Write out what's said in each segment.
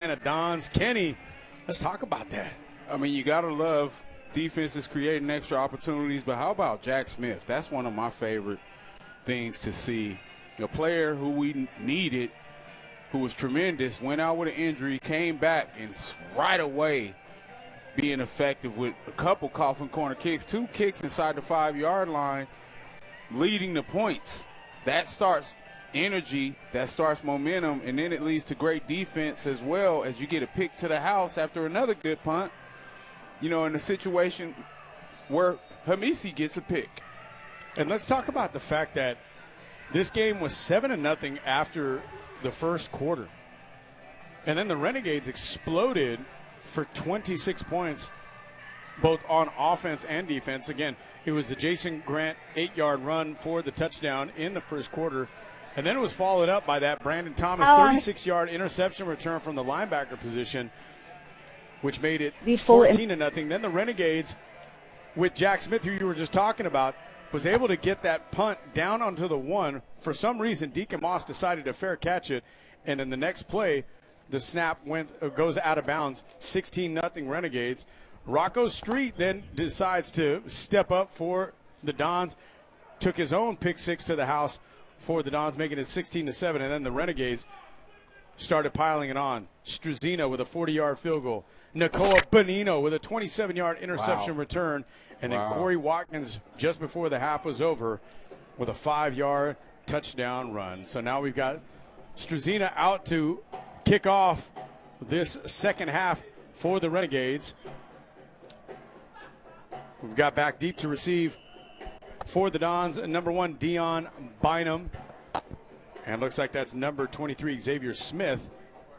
Indiana Dons. Kenny, let's talk about that. I mean, you got to love defenses creating extra opportunities, but how about Jack Smith? That's one of my favorite things to see. A player who we needed, who was tremendous, went out with an injury, came back, and right away being effective with a couple coffin corner kicks, 2 kicks inside the 5-yard line, leading the points. That starts energy, that starts momentum, and then it leads to great defense as well as you get a pick to the house after another good punt. In a situation where Hamisi gets a pick. And let's talk about the fact that this game was 7-0 after the first quarter. And then the Renegades exploded for 26 points, both on offense and defense. Again, it was a Jason Grant 8-yard run for the touchdown in the first quarter. And then it was followed up by that Brandon Thomas 36-yard interception return from the linebacker position, which made it 14-0. Then the Renegades, with Jack Smith, who you were just talking about, was able to get that punt down onto the 1. For some reason, Deacon Moss decided to fair catch it, and in the next play, the snap goes out of bounds, 16-0 Renegades. Rocco Street then decides to step up for the Dons, took his own pick 6 to the house for the Dons, making it 16-7, and then the Renegades started piling it on. Struzina with a 40-yard field goal. Nakoa Bonino with a 27-yard interception return. And then Corey Watkins, just before the half was over, with a 5-yard touchdown run. So now we've got Struzina out to kick off this second half for the Renegades. We've got back deep to receive for the Dons, number 1, Dion Bynum. And looks like that's number 23, Xavier Smith.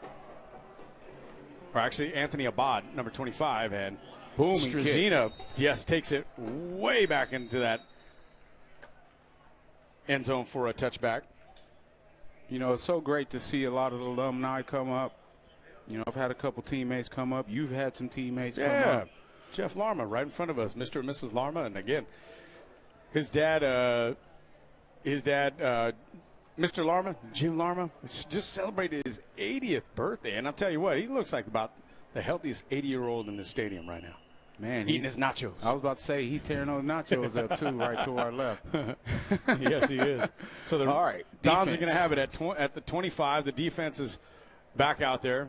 Or actually, Anthony Abad, number 25. And boom, Struzina, yes, takes it way back into that end zone for a touchback. It's so great to see a lot of the alumni come up. I've had a couple teammates come up. You've had some teammates come up. Jeff Larma right in front of us, Mr. and Mrs. Larma. And again, his dad, Mr. Larma, Jim Larma, just celebrated his 80th birthday. And I'll tell you what, he looks like about the healthiest 80-year-old in the stadium right now. Man, eating his nachos. I was about to say, he's tearing those nachos up, too, right to our left. Yes, he is. So the all right, Dons are going to have it at the 25. The defense is back out there.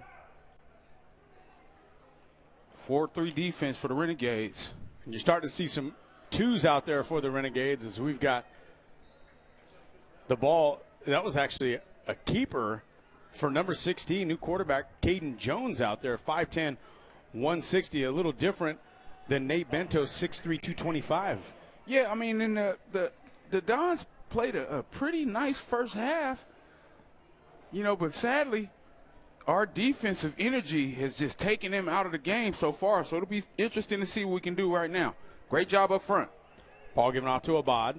4-3 defense for the Renegades. And you're starting to see some twos out there for the Renegades as we've got the ball. That was actually a keeper for number 16, new quarterback Caden Jones out there, 5'10", 160, a little different than Nate Bento, 6'3", 225. Yeah, I mean, and the Dons played a pretty nice first half, but sadly, our defensive energy has just taken them out of the game so far. So it'll be interesting to see what we can do right now. Great job up front. Ball given off to Abad.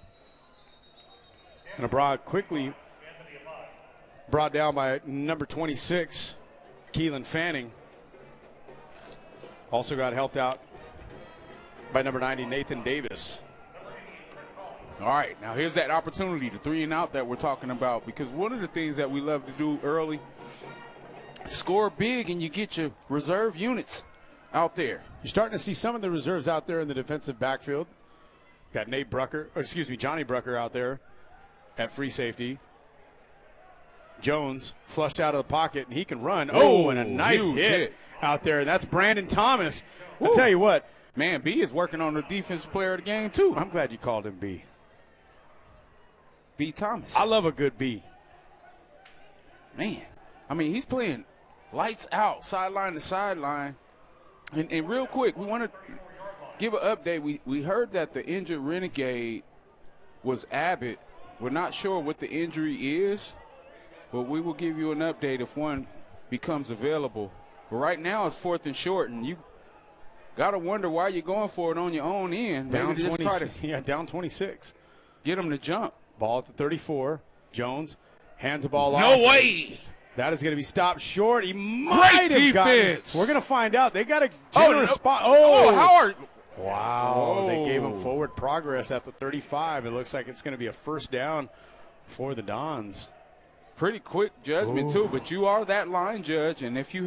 And Abad quickly brought down by number 26, Keelan Fanning. Also got helped out by number 90, Nathan Davis. All right, now here's that opportunity, the 3 and out that we're talking about, because one of the things that we love to do early, score big and you get your reserve units out there. You're starting to see some of the reserves out there in the defensive backfield. Got Johnny Brucker out there at free safety. Jones flushed out of the pocket, and he can run. Oh, and a nice hit out there. And that's Brandon Thomas. I'll tell you what. Man, B is working on the defensive player of the game, too. I'm glad you called him B. B. Thomas. I love a good B. Man, I mean, he's playing lights out, sideline to sideline. And real quick, we want to give an update. We heard that the injured Renegade was Abbott. We're not sure what the injury is, but we will give you an update if one becomes available. But right now it's 4th and short, and you got to wonder why you're going for it on your own end. Down 26. Yeah, down 26. Get them to jump. Ball at the 34. Jones hands the ball off. No way. That is going to be stopped short. He might have gotten it. We're going to find out. They got a generous spot. Oh, Howard. Wow. Whoa. They gave him forward progress at the 35. It looks like it's going to be a first down for the Dons. Pretty quick judgment, too, but you are that line judge, and if you